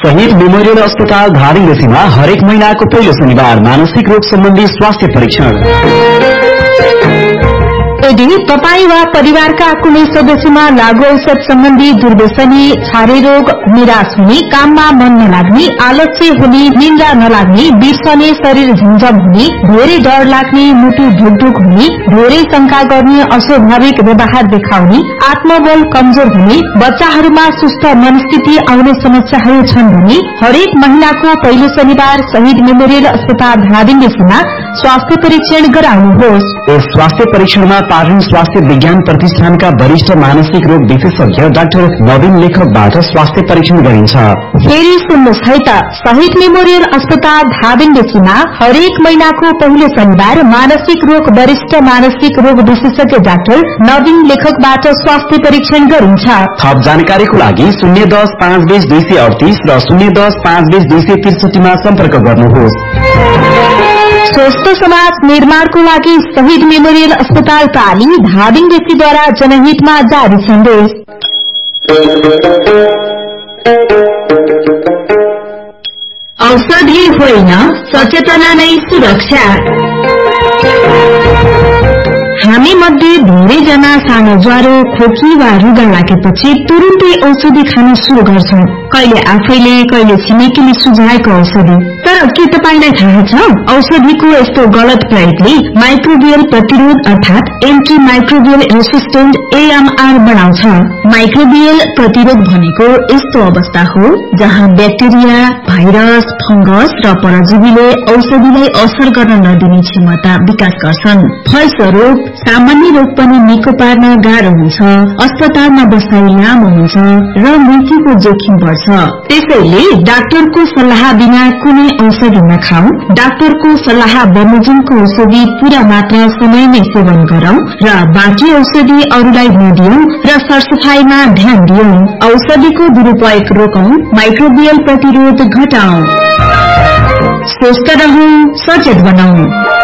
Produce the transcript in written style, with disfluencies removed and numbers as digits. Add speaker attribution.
Speaker 1: शहीद मेमोरियल अस्पताल धादिङमा हरेक महिनाको पहिलो शनिबार मानसिक रोग सम्बन्धी स्वास्थ्य परीक्षण।
Speaker 2: यदि तपाई वा परिवारका कुनै सदस्यमा लागू औषध सम्बन्धी दुर्व्यसनी, छारे रोग, निराश हुने, काममा मन नलाग्ने, आलस्य हुने, निन्द्रा नलाग्ने, बिर्सने, शरीर झन्झम हुने, धेरै डर लाग्ने, मुटु ढुकढुक हुने, धेरै शंका गर्ने, अस्वाभाविक व्यवहार देखाउने, आत्मबल कमजोर हुने, बच्चाहरूमा सुस्त मनस्थिति आउने समस्याहरू छन् भने हरेक महिनाको पहिलो शनिबार शहीद मेमोरियल अस्पताल धादिङमा स्वास्थ्य परीक्षण गराउनुहोस्।
Speaker 1: यस स्वास्थ्य परीक्षणमा पाटन स्वास्थ्य विज्ञान प्रतिष्ठानका वरिष्ठ मानसिक रोग विशेषज्ञ डाक्टर नवीन लेखकबाट स्वास्थ्य परीक्षण गरिन्छ।
Speaker 2: फेरि सुन्नुहोस् है त, शहीद मेमोरियल अस्पताल धादिङमा हरेक महिनाको पहिलो शनिबार मानसिक रोग वरिष्ठ मानसिक रोग विशेषज्ञ डाक्टर नवीन लेखकबाट स्वास्थ्य परीक्षण गरिन्छ।
Speaker 1: थप जानकारीको लागि 010-520-238 र 010-520-263 मा सम्पर्क गर्नुहोस्।
Speaker 2: स्वस्थ समाज निर्माणको लागि शहीद मेमोरियल अस्पताल पाली धादिङद्वारा जनहितमा जारी सन्देश। औषधि होइन, सचेतना नै सुरक्षा। हामी मध्ये धेरैजना सानो ज्वरो, खोकी वा रुगा लागेपछि तुरुन्तै औषधि खान शुरू गर्छौं। कहिले आफैले, कहिले छिमेकीले सुझाएको औषधि। तर के तपाईलाई थाहा छ, औषधिको यस्तो गलत प्रयोगले माइक्रोबियल प्रतिरोध अर्थात एन्टी माइक्रोबियल रेसिस्टेन्ट AMR बनाउँछ। माइक्रोबियल प्रतिरोध भनेको यस्तो अवस्था हो जहाँ ब्याक्टेरिया, भाइरस, फंगस र परजीवीले औषधिलाई असर गर्न नदिने क्षमता विकास गर्छन्। फलस्वरूप सामान्य रोग पनि निको पार्न गाह्रो हुन्छ, अस्पतालमा बसाई लामो हुन्छ र मृत्युको जोखिम बढ्छ। त्यसैले डाक्टरको सल्लाह बिना कुनै औषधि नखाऊ। डाक्टरको सल्लाह बमोजिमको औषधि पूरा मात्रा समयमै सेवन गरौं र बाँकी औषधि अरूलाई नदियौं र सरसफाईमा ध्यान दियौं। औषधिको दुरूपयोग रोकौं, माइक्रोबियल प्रतिरोध घटाऊ। स्वस्थ रहौं, सचेत बनाऊ।